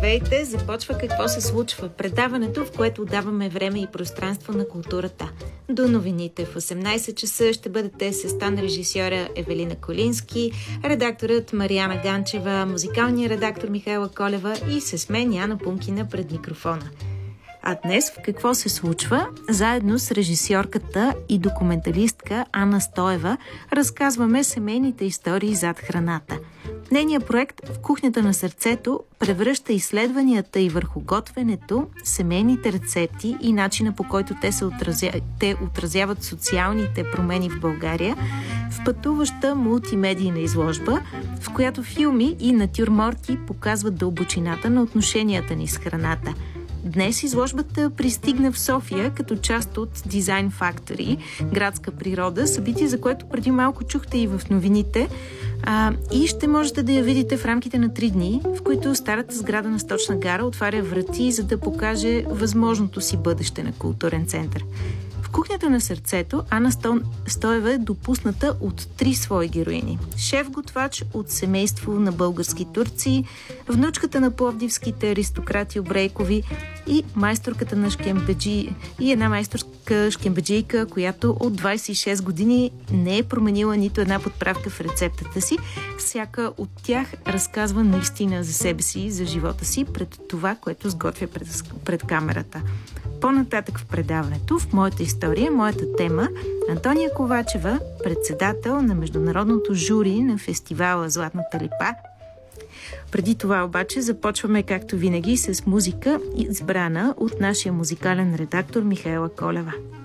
Здравейте! Започва "Какво се случва?" Предаването, в което даваме време и пространство на културата. До новините в 18 часа ще бъдете с стан режисьора Евелина Колински, редакторът Мариана Ганчева, музикалният редактор Михайла Колева и с мен Яна Пункина пред микрофона. А днес в "Какво се случва?" заедно с режисьорката и документалистка Ана Стоева разказваме семейните истории зад храната. Нейният проект "В кухнята на сърцето" превръща изследванията и върху готвенето, семейните рецепти и начина, по който те отразяват социалните промени в България, в пътуваща мултимедийна изложба, в която филми и натюрморти показват дълбочината на отношенията ни с храната. Днес изложбата пристигна в София като част от Design Factory, градска природа, събитие, за което преди малко чухте и в новините, и ще можете да я видите в рамките на 3 дни, в които старата сграда на Сточна гара отваря врати, за да покаже възможното си бъдеще на културен център. В кухнята на сърцето Ана Стоева е допусната от 3 свои героини. Шеф-готвач от семейство на български турци, внучката на пловдивските аристократи Обрейкови и майсторката на шкембеджи и една майсторска шкембеджийка, която от 26 години не е променила нито една подправка в рецептата си. Всяка от тях разказва наистина за себе си и за живота си пред това, което сготвя пред камерата. По-нататък в предаването, в моята история, моята тема, Антония Ковачева, председател на международното жури на фестивала Златната липа. Преди това обаче започваме, както винаги, с музика, избрана от нашия музикален редактор Михайла Колева.